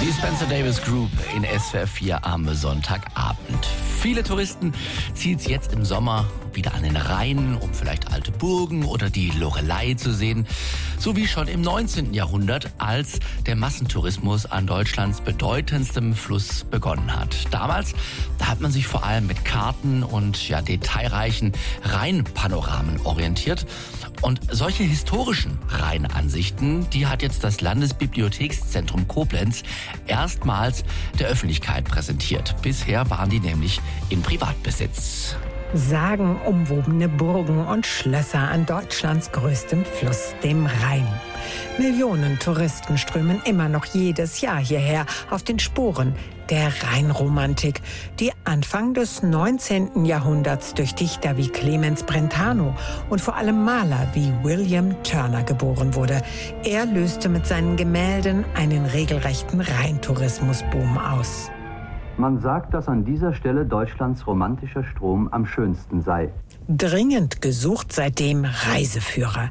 Die Spencer Davis Group in SWR 4 am Sonntagabend. Viele Touristen ziehen es jetzt im Sommer wieder an den Rhein, um vielleicht alte Burgen oder die Loreley zu sehen. So wie schon im 19. Jahrhundert, als der Massentourismus an Deutschlands bedeutendstem Fluss begonnen hat. Damals, da hat man sich vor allem mit Karten und detailreichen Rheinpanoramen orientiert. Und solche historischen Rheinansichten, die hat jetzt das Landesbibliothekszentrum Koblenz erstmals der Öffentlichkeit präsentiert. Bisher waren die nämlich in Privatbesitz. Sagenumwobene Burgen und Schlösser an Deutschlands größtem Fluss, dem Rhein. Millionen Touristen strömen immer noch jedes Jahr hierher auf den Spuren der Rheinromantik, die Anfang des 19. Jahrhunderts durch Dichter wie Clemens Brentano und vor allem Maler wie William Turner geboren wurde. Er löste mit seinen Gemälden einen regelrechten Rheintourismusboom aus. Man sagt, dass an dieser Stelle Deutschlands romantischer Strom am schönsten sei. Dringend gesucht seitdem Reiseführer.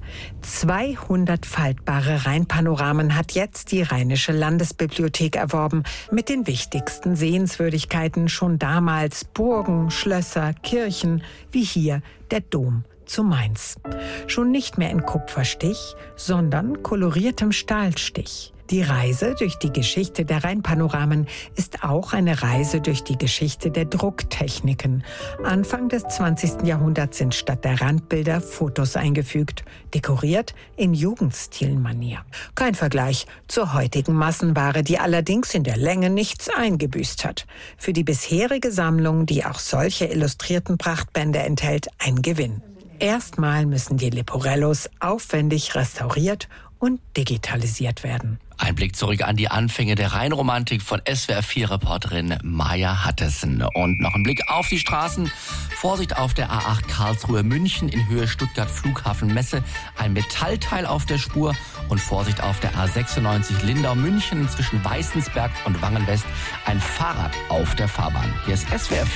200 faltbare Rheinpanoramen hat jetzt die Rheinische Landesbibliothek erworben. Mit den wichtigsten Sehenswürdigkeiten schon damals Burgen, Schlösser, Kirchen, wie hier der Dom zu Mainz. Schon nicht mehr in Kupferstich, sondern koloriertem Stahlstich. Die Reise durch die Geschichte der Rheinpanoramen ist auch eine Reise durch die Geschichte der Drucktechniken. Anfang des 20. Jahrhunderts sind statt der Randbilder Fotos eingefügt, dekoriert in Jugendstilmanier. Kein Vergleich zur heutigen Massenware, die allerdings in der Länge nichts eingebüßt hat. Für die bisherige Sammlung, die auch solche illustrierten Prachtbände enthält, ein Gewinn. Erstmal müssen die Leporellos aufwendig restauriert und digitalisiert werden. Ein Blick zurück an die Anfänge der Rheinromantik von SWR4-Reporterin Maja Hattessen. Und noch ein Blick auf die Straßen. Vorsicht auf der A8 Karlsruhe-München in Höhe Stuttgart-Flughafen-Messe. Ein Metallteil auf der Spur. Und Vorsicht auf der A96 Lindau-München zwischen Weißensberg und Wangen-West. Ein Fahrrad auf der Fahrbahn. Hier ist SWR4.